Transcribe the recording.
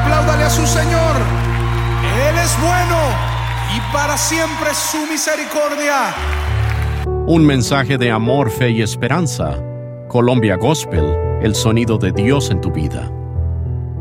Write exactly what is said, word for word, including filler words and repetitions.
Apláudale a su Señor. Él es bueno y para siempre su misericordia. Un mensaje de amor, fe y esperanza. Colombia Gospel, el sonido de Dios en tu vida.